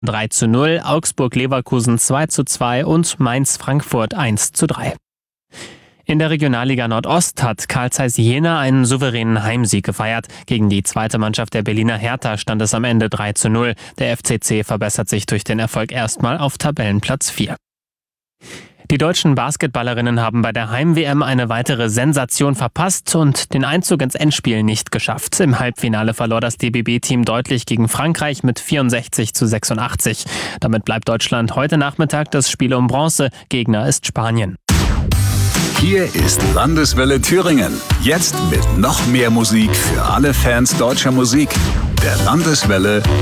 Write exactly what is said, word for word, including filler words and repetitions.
drei zu null, Augsburg-Leverkusen zwei zu zwei und Mainz-Frankfurt eins zu drei. In der Regionalliga Nordost hat Carl Zeiss Jena einen souveränen Heimsieg gefeiert. Gegen die zweite Mannschaft der Berliner Hertha stand es am Ende drei zu null. Der F C C verbessert sich durch den Erfolg erstmal auf Tabellenplatz vier. Die deutschen Basketballerinnen haben bei der Heim-W M eine weitere Sensation verpasst und den Einzug ins Endspiel nicht geschafft. Im Halbfinale verlor das D B B-Team deutlich gegen Frankreich mit vierundsechzig zu sechsundachtzig. Damit bleibt Deutschland heute Nachmittag das Spiel um Bronze. Gegner ist Spanien. Hier ist Landeswelle Thüringen. Jetzt mit noch mehr Musik für alle Fans deutscher Musik. Der Landeswelle